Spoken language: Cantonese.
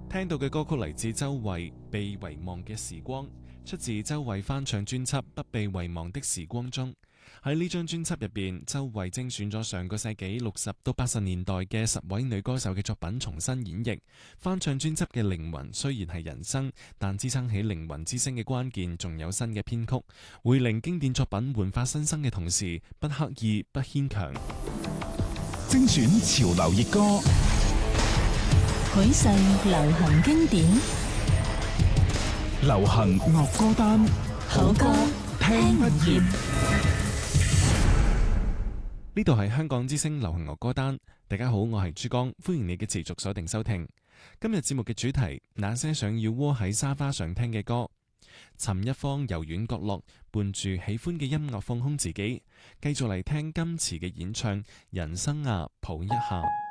聽到嘅歌曲嚟自周蕙《被遺忘嘅時光》，出自周蕙翻唱專輯《不被遺忘的時光》中。喺呢張專輯入邊，周蕙精選咗上個世紀60到80年代嘅10位女歌手嘅作品重新演繹。翻唱專輯嘅靈魂雖然係人聲，但支撐起靈魂之聲嘅關鍵仲有新嘅編曲，會令經典作品煥發新生嘅同時，不刻意不牽強。 精選潮流熱歌， 許世流行經典， 流行樂歌單， 好歌聽不厭。 呢度係香港之聲流行樂歌單，大家好，我係珠江，歡迎你嘅持續鎖定收聽。今日節目嘅主題，那些想要窩喺沙發上聽嘅歌，尋一方柔軟角落，伴住喜歡嘅音樂放空自己，繼續嚟聽今次嘅演唱《人生啊抱一下》。